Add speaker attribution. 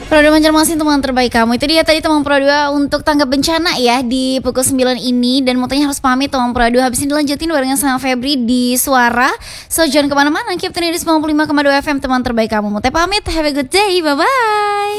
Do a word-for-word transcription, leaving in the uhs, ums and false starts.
Speaker 1: Pro dua Banjarmasin teman terbaik kamu. Itu dia tadi teman Pro dua untuk tanggap bencana ya di pukul sembilan ini. Dan motonya harus pamit teman Pro dua. Habis ini dilanjutin barengan sama Febri di Suara. So jangan kemana-mana, keep tune di sembilan puluh lima koma dua F M teman terbaik kamu. Mote pamit, have a good day, bye-bye.